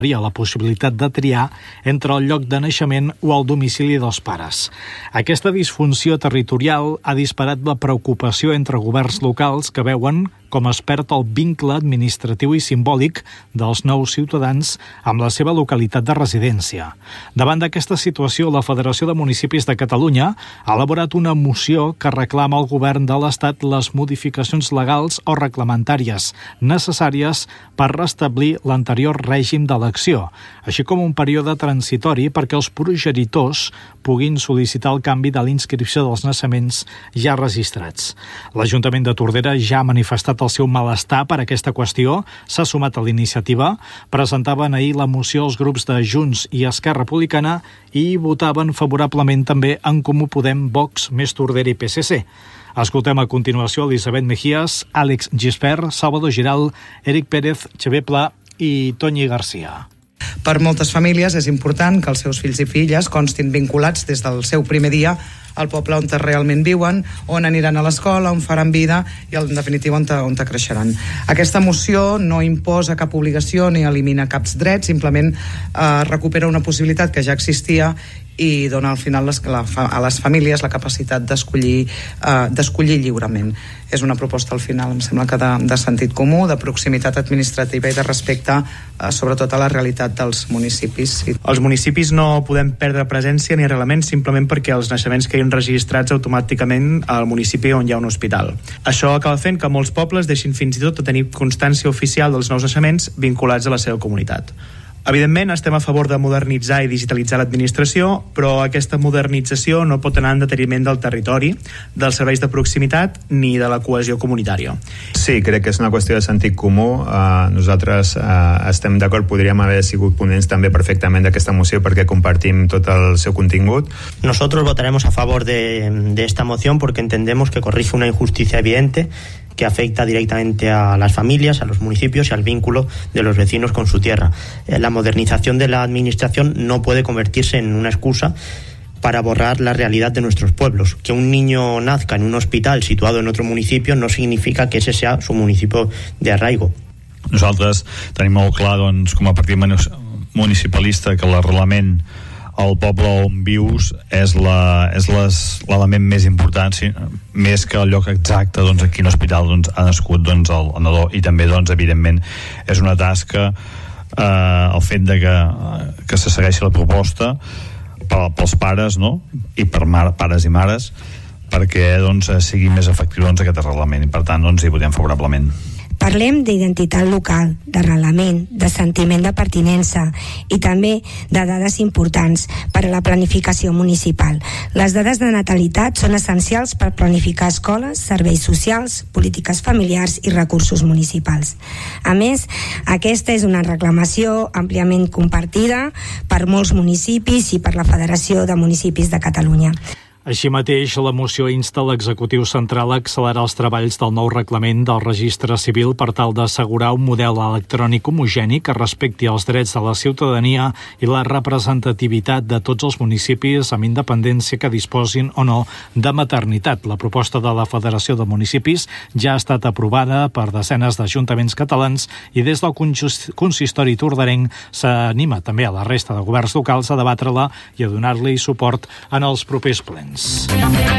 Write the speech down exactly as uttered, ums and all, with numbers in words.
la possibilitat de triar entre el lloc de naixement o el domicili dels pares. Aquesta disfunció territorial ha disparat la preocupació entre governs locals que veuen com es perd el vincle administratiu i simbòlic dels nous ciutadans amb la seva localitat de residència. Davant d'aquesta situació, la Federació de Municipis de Catalunya ha elaborat una moció que reclama al govern de l'Estat les modificacions legals o reglamentàries necessàries per restablir l'anterior règim d'elecció, així com un període transitori perquè els progenitors puguin sol·licitar el canvi de la inscripció dels naixements ja registrats. L'Ajuntament de Tordera ja ha manifestat el seu malestar per aquesta qüestió, s'ha sumat a l'iniciativa, presentaven ahir la moció als grups de Junts i Esquerra Republicana i votaven favorablement també en Comú Podem, Vox, Més Tordera i P S C. Escoltem a continuació Elisabet Mejías, Àlex Gispert, Salvador Giral, Eric Pérez, Xavier Pla i Toñi Garcia. Per moltes famílies és important que els seus fills i filles constin vinculats des del seu primer dia al poble on realment viuen, on aniran a l'escola, on faran vida i, en definitiva, on, on creixeran. Aquesta moció no imposa cap obligació ni elimina caps drets, simplement eh, recupera una possibilitat que ja existia i dona al final les, la, a les famílies la capacitat d'escollir eh, d'escollir lliurement. És una proposta al final, em sembla que de, de sentit comú, de proximitat administrativa i de respecte eh, sobretot a la realitat dels municipis. Els municipis no podem perdre presència ni arrelament simplement perquè els naixements quedin registrats automàticament al municipi on hi ha un hospital. Això acaba fent que molts pobles deixin fins i tot de tenir constància oficial dels nous naixements vinculats a la seva comunitat. Evidentment, estem a favor de modernitzar i digitalitzar l'administració, però aquesta modernització no pot anar en detriment del territori, dels serveis de proximitat ni de la cohesió comunitària. Sí, crec que és una qüestió de sentit comú. Uh, nosaltres uh, estem d'acord, podríem haver sigut ponents també perfectament d'aquesta moció perquè compartim tot el seu contingut. Nosotros votaremos a favor de, de esta moción porque entendemos que corrige una injusticia evidente que afecta directamente a las familias, a los municipios y al vínculo de los vecinos con su tierra. La modernización de la administración no puede convertirse en una excusa para borrar la realidad de nuestros pueblos. Que un niño nazca en un hospital situado en otro municipio no significa que ese sea su municipio de arraigo. Nosaltres tenim molt clar, doncs, com a partit municipalista, que l'arrelament al poble on vius és la, és les, l'element més important, sí, més que el lloc exacte, doncs, a quin hospital doncs, ha nascut doncs, el, el nadó, i també doncs, evidentment és una tasca eh, el fet de que, que se segueixi la proposta per, pels pares, no? I per mar, pares i mares, perquè doncs, sigui més efectiu doncs, aquest arrelament, i per tant doncs, hi votem favorablement. Parlem d'identitat local, d'arrelament, de sentiment de pertinença i també de dades importants per a la planificació municipal. Les dades de natalitat són essencials per planificar escoles, serveis socials, polítiques familiars i recursos municipals. A més, aquesta és una reclamació àmpliament compartida per molts municipis i per la Federació de Municipis de Catalunya. Així mateix, la moció insta l'executiu central a accelerar els treballs del nou reglament del registre civil per tal d'assegurar un model electrònic homogeni que respecti els drets de la ciutadania i la representativitat de tots els municipis amb independència que disposin o no de maternitat. La proposta de la Federació de Municipis ja ha estat aprovada per desenes d'ajuntaments catalans i des del consistori torderenc s'anima també a la resta de governs locals a debatre-la i a donar-li suport en els propers plens.